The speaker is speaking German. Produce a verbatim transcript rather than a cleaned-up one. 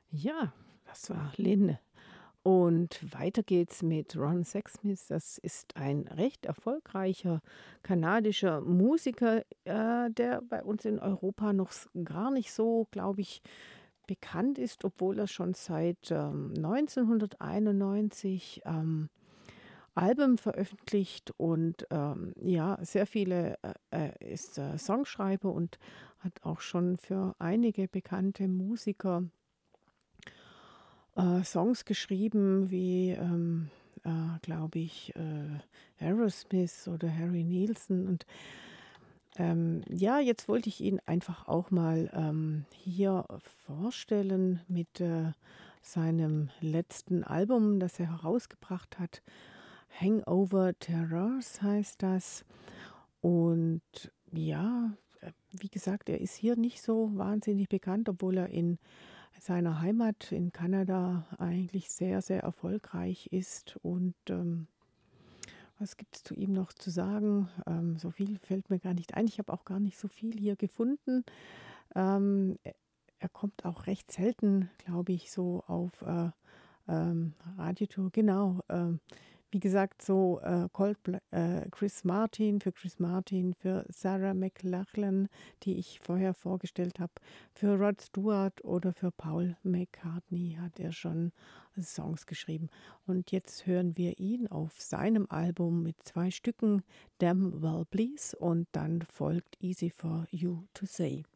Ja, das war Lynn. Und weiter geht's mit Ron Sexsmith. Das ist ein recht erfolgreicher kanadischer Musiker, äh, der bei uns in Europa noch s gar nicht so, glaube ich, bekannt ist, obwohl er schon seit, ähm, neunzehnhunderteinundneunzig, ähm, Alben veröffentlicht und, ähm, ja, sehr viele äh, er ist, äh, Songschreiber und hat auch schon für einige bekannte Musiker äh, Songs geschrieben wie, ähm, äh, glaube ich, äh, Aerosmith oder Harry Nilsson. Und ähm, ja, jetzt wollte ich ihn einfach auch mal ähm, hier vorstellen mit äh, seinem letzten Album, das er herausgebracht hat. Hangover Terrors heißt das. Und ja, äh, wie gesagt, er ist hier nicht so wahnsinnig bekannt, obwohl er in seiner Heimat in Kanada eigentlich sehr, sehr erfolgreich ist. Und ähm, was gibt es zu ihm noch zu sagen? Ähm, so viel fällt mir gar nicht ein. Ich habe auch gar nicht so viel hier gefunden. Ähm, er er kommt auch recht selten, glaube ich, so auf äh, ähm, Radiotour. Genau. Ähm, wie gesagt, so äh, Coldpla äh, Chris Martin, für Chris Martin, für Sarah McLachlan, die ich vorher vorgestellt habe, für Rod Stewart oder für Paul McCartney hat er schon Songs geschrieben. Und jetzt hören wir ihn auf seinem Album mit zwei Stücken, Damn Well Please, und dann folgt Easy for You to Say.